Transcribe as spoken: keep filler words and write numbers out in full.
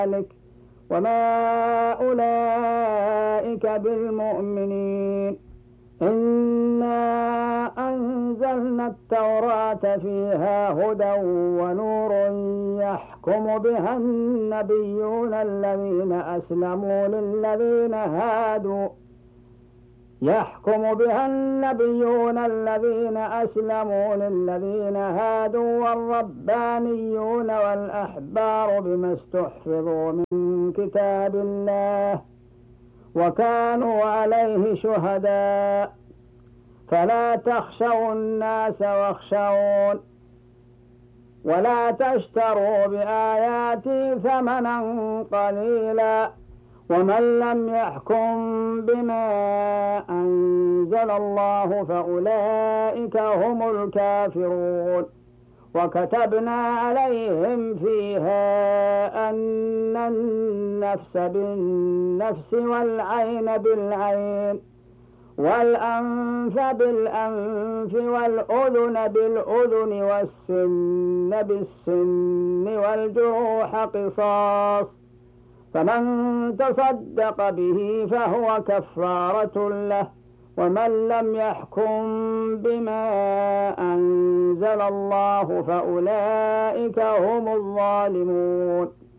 ذلك وما أولئك بالمؤمنين. إنا أنزلنا التوراة فيها هدى ونور يحكم بها النبيون الذين أسلموا للذين هادوا يحكم بها النبيون الذين أسلموا للذين هادوا والربانيون والأحبار بما استحفظوا من كتاب الله وكانوا عليه شهداء. فلا تخشوا الناس واخشون ولا تشتروا بآياتي ثمنا قليلا ومن لم يحكم بما أنزل الله فأولئك هم الكافرون. وكتبنا عليهم فيها أن النفس بالنفس والعين بالعين والأنف بالأنف والأذن بالأذن والسن بالسن والجروح قصاص، فمن تصدق به فهو كفارة له، ومن لم يحكم بما أنزل الله فأولئك هم الظالمون.